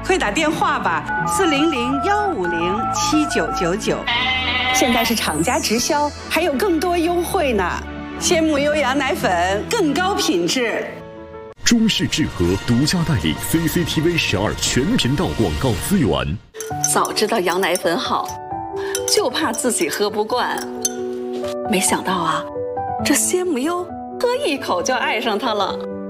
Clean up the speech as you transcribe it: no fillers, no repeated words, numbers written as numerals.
快打电话吧，400-150-7999。现在是厂家直销，还有更多优惠呢。鲜母优羊奶粉更高品质。 中式智和独家代理 CCTV12全频道广告资源。 早知道羊奶粉好，就怕自己喝不惯。没想到啊，这鲜母优喝一口就爱上它了。